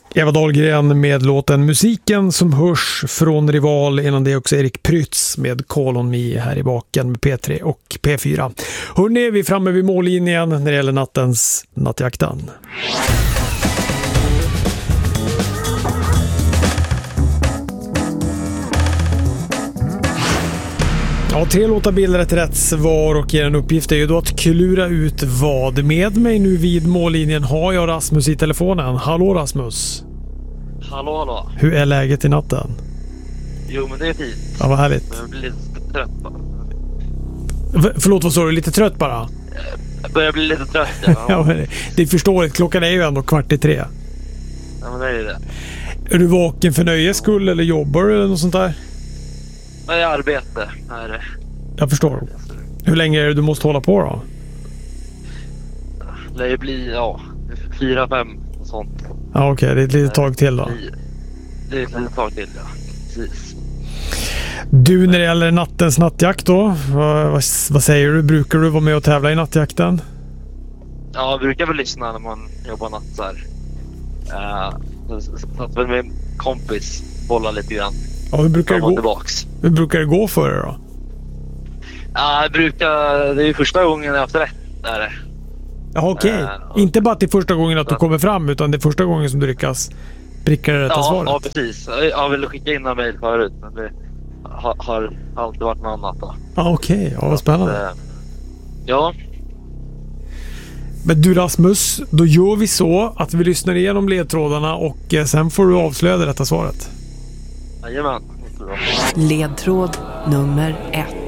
Eva Dahlgren med låten Musiken som hörs från Rival, innan det också Erik Prytz med Call on Me här i baken med P3 och P4. Hörrni, vi är framme vid mållinjen när det gäller nattjakten. Ja, 3 låtar bildar ett rätt svar och er uppgift är ju då att klura ut vad. Med mig nu vid mållinjen har jag Rasmus i telefonen. Hallå Rasmus. Hallå. Hur är läget i natten? Jo, men det är fint. Ja, vad härligt. Jag blir lite trött bara. Förlåt, vad sa du? Lite trött bara? Jag börjar bli lite trött. Ja, ja, men det är förståeligt. Klockan är ju ändå 2:45. Ja, men det är ju det. Är du vaken för nöjes skull eller jobbar du eller något sånt där? Jag är i arbete här. Jag förstår. Hur länge är det du måste hålla på då? Det lär ju bli, 4-5 och sånt. Ja, okej. Det är ett litet tag till då. Det är ett litet tag till, ja. Precis. Du, när det gäller nattens nattjakt då, vad säger du? Brukar du vara med och tävla i nattjakten? Ja, jag brukar väl lyssna när man jobbar natt så här. Så att väl med en kompis bolla lite grann. Ja, hur brukar det gå för er då? Ja, det är ju första gången jag haft rätt där. Ja, okej. Inte bara att det är första gången att du kommer fram, utan det är första gången som du lyckas pricka det rätta svaret. Ja, precis. Jag ville skicka in en mejl förut, men det har alltid varit något annat då. Ja, okej. Ja, vad spännande. Ja. Men du Rasmus, då gör vi så att vi lyssnar igenom ledtrådarna och sen får du avslöja det rätta svaret. Jajamän. Ledtråd nummer 1.